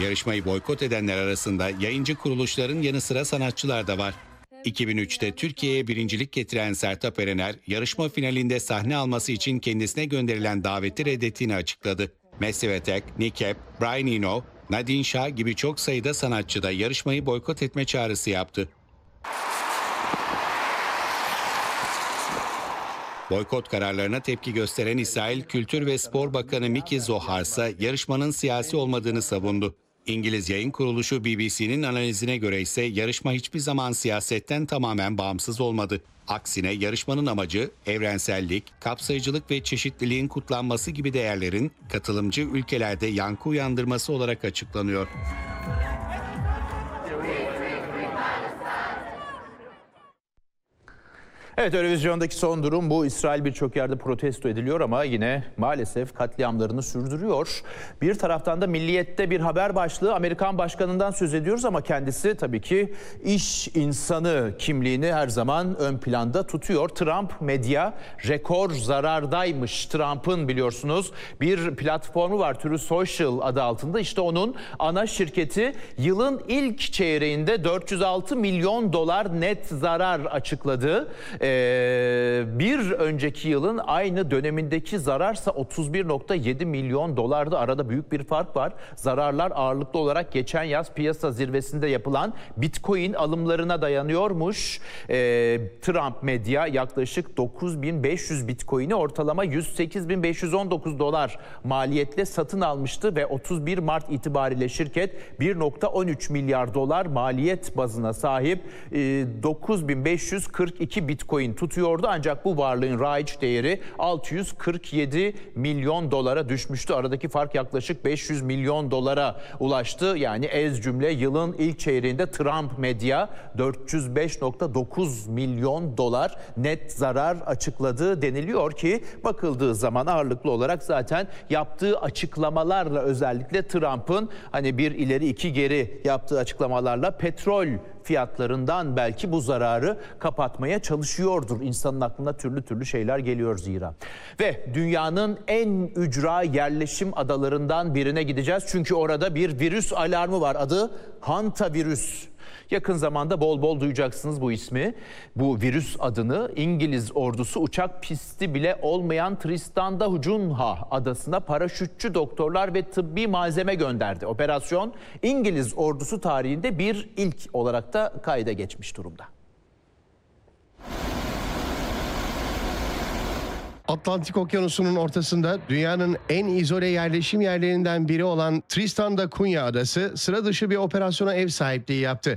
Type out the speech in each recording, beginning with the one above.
Yarışmayı boykot edenler arasında yayıncı kuruluşların yanı sıra sanatçılar da var. 2003'te Türkiye'ye birincilik getiren Sertab Erener, yarışma finalinde sahne alması için kendisine gönderilen daveti reddettiğini açıkladı. Massive Attack, Nick Cave, Brian Eno, Nadine Shah gibi çok sayıda sanatçı da yarışmayı boykot etme çağrısı yaptı. Boykot kararlarına tepki gösteren İsrail Kültür ve Spor Bakanı Miki Zohar ise yarışmanın siyasi olmadığını savundu. İngiliz yayın kuruluşu BBC'nin analizine göre ise yarışma hiçbir zaman siyasetten tamamen bağımsız olmadı. Aksine yarışmanın amacı evrensellik, kapsayıcılık ve çeşitliliğin kutlanması gibi değerlerin katılımcı ülkelerde yankı uyandırması olarak açıklanıyor. Evet, Eurovizyon'daki son durum bu. İsrail birçok yerde protesto ediliyor ama yine maalesef katliamlarını sürdürüyor. Bir taraftan da Milliyet'te bir haber başlığı, Amerikan başkanından söz ediyoruz ama kendisi tabii ki iş insanı kimliğini her zaman ön planda tutuyor. Trump medya rekor zarardaymış. Trump'ın biliyorsunuz bir platformu var, Truth Social adı altında. İşte onun ana şirketi yılın ilk çeyreğinde 406 milyon dolar net zarar açıkladı. Bir önceki yılın aynı dönemindeki zararsa 31,7 milyon dolardı. Arada büyük bir fark var. Zararlar ağırlıklı olarak geçen yaz piyasa zirvesinde yapılan Bitcoin alımlarına dayanıyormuş. Trump medya yaklaşık 9.500 Bitcoin'i ortalama 108.519 dolar maliyetle satın almıştı ve 31 Mart itibariyle şirket 1,13 milyar dolar maliyet bazına sahip 9.542 Bitcoin tutuyordu, ancak bu varlığın raiç değeri 647 milyon dolara düşmüştü. Aradaki fark yaklaşık 500 milyon dolara ulaştı. Yani ez cümle yılın ilk çeyreğinde Trump medya 405,9 milyon dolar net zarar açıkladı deniliyor ki bakıldığı zaman ağırlıklı olarak zaten yaptığı açıklamalarla, özellikle Trump'ın hani bir ileri iki geri yaptığı açıklamalarla petrol fiyatlarından belki bu zararı kapatmaya çalışıyordur. İnsanın aklına türlü şeyler geliyor zira. Ve dünyanın en ücra yerleşim adalarından birine gideceğiz. Çünkü orada bir virüs alarmı var. Adı hantavirüs. Yakın zamanda bol bol duyacaksınız bu ismi. Bu virüs adını İngiliz ordusu uçak pisti bile olmayan Tristan da Cunha adasına paraşütçü doktorlar ve tıbbi malzeme gönderdi. Operasyon İngiliz ordusu tarihinde bir ilk olarak da kayda geçmiş durumda. Atlantik Okyanusu'nun ortasında dünyanın en izole yerleşim yerlerinden biri olan Tristan da Cunha adası sıra dışı bir operasyona ev sahipliği yaptı.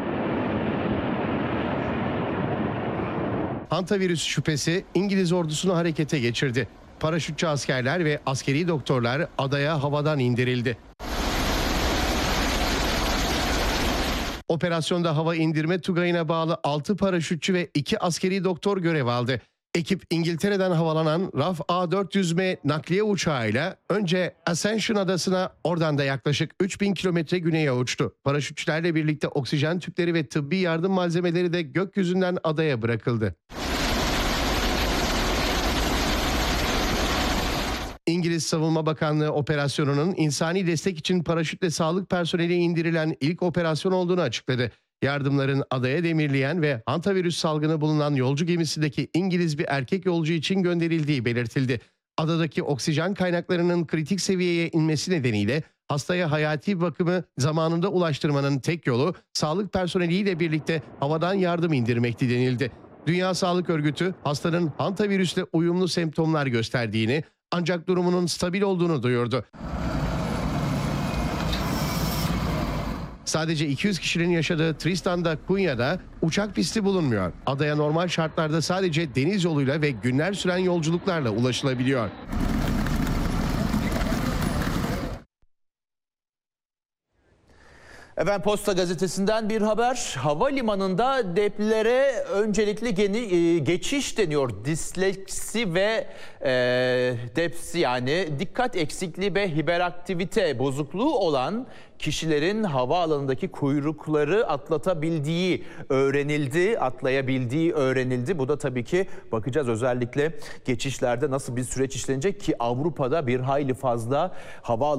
Hantavirüs şüphesi İngiliz ordusunu harekete geçirdi. Paraşütçü askerler ve askeri doktorlar adaya havadan indirildi. Operasyonda hava indirme tugayına bağlı 6 paraşütçü ve 2 askeri doktor görev aldı. Ekip İngiltere'den havalanan RAF A400M nakliye uçağıyla önce Ascension adasına, oradan da yaklaşık 3000 kilometre güneye uçtu. Paraşütçülerle birlikte oksijen tüpleri ve tıbbi yardım malzemeleri de gökyüzünden adaya bırakıldı. İngiliz Savunma Bakanlığı operasyonunun insani destek için paraşütle sağlık personeli indirilen ilk operasyon olduğunu açıkladı. Yardımların adaya demirleyen ve hantavirüs salgını bulunan yolcu gemisindeki İngiliz bir erkek yolcu için gönderildiği belirtildi. Adadaki oksijen kaynaklarının kritik seviyeye inmesi nedeniyle hastaya hayati bakımı zamanında ulaştırmanın tek yolu sağlık personeliyle birlikte havadan yardım indirmekti denildi. Dünya Sağlık Örgütü hastanın hantavirüsle uyumlu semptomlar gösterdiğini, ancak durumunun stabil olduğunu duyurdu. Sadece 200 kişinin yaşadığı Tristan da Cunha'da uçak pisti bulunmuyor. Adaya normal şartlarda sadece deniz yoluyla ve günler süren yolculuklarla ulaşılabiliyor. Efendim, Posta Gazetesi'nden bir haber. Havalimanında deplere öncelikli geçiş deniyor. Disleksi ve depsi, yani dikkat eksikliği ve hiperaktivite bozukluğu olan kişilerin havaalanındaki kuyrukları atlayabildiği öğrenildi. Bu da tabii ki bakacağız özellikle geçişlerde nasıl bir süreç işlenecek ki Avrupa'da bir hayli fazla havaalanı